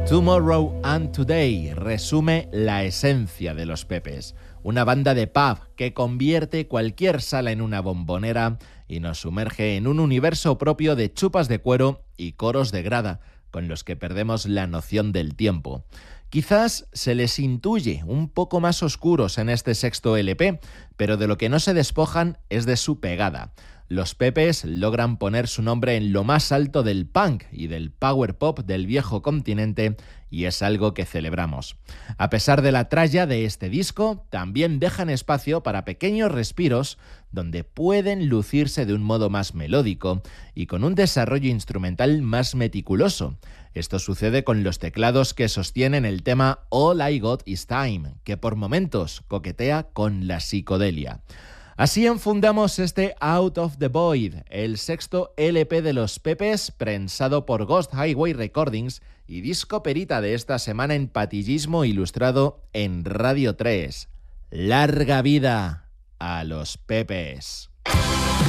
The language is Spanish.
Tomorrow and Today resume la esencia de los Pepes, una banda de pub que convierte cualquier sala en una bombonera y nos sumerge en un universo propio de chupas de cuero y coros de grada, con los que perdemos la noción del tiempo. Quizás se les intuye un poco más oscuros en este sexto LP, pero de lo que no se despojan es de su pegada. Los Pepes logran poner su nombre en lo más alto del punk y del power pop del viejo continente, y es algo que celebramos. A pesar de la tralla de este disco, también dejan espacio para pequeños respiros donde pueden lucirse de un modo más melódico y con un desarrollo instrumental más meticuloso. Esto sucede con los teclados que sostienen el tema All I Got Is Time, que por momentos coquetea con la psicodelia. Así enfundamos este Out of the Void, el sexto LP de los Pepes, prensado por Ghost Highway Recordings y disco perita de esta semana en Patillismo Ilustrado en Radio 3. ¡Larga vida a los Pepes!